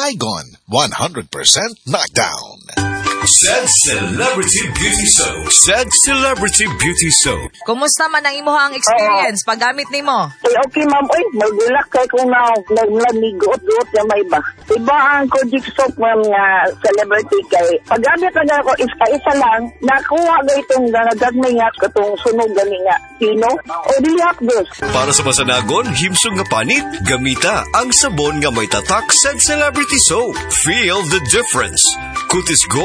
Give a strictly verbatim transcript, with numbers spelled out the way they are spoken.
Saigon, one hundred percent knockdown. Said Celebrity Beauty Soap. Said Celebrity Beauty Soap. Kumusta man ang imuhang experience paggamit nimo? Eh, okay, ma'am. Uy, magulak kay kung na naglamiguot-guot na may iba. Iba ang Kojic Soap, ma'am, nga celebrity kay. Paggamit na ako, isa-isa lang, nakuha ga itong nagagmay nga katong sunog gani nga. Sino? O dihak dos. Para sa masanagon, himsong nga panit, gamita ang sabon nga may tatak Said Celebrity Soap. Feel the difference. Kutis Go